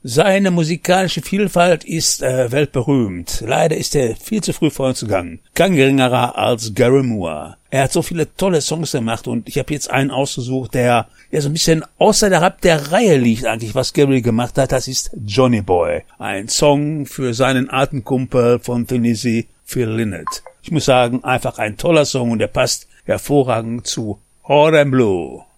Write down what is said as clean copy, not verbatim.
Seine musikalische Vielfalt ist weltberühmt. Leider ist er viel zu früh vor uns gegangen. Kein geringerer als Gary Moore. Er hat so viele tolle Songs gemacht und ich habe jetzt einen ausgesucht, der ja so ein bisschen außerhalb der Reihe liegt eigentlich, was Gary gemacht hat. Das ist Johnny Boy. Ein Song für seinen alten Kumpel von Tennessee, Phil Lynott. Ich muss sagen, einfach ein toller Song und der passt hervorragend zu Hot and Blue.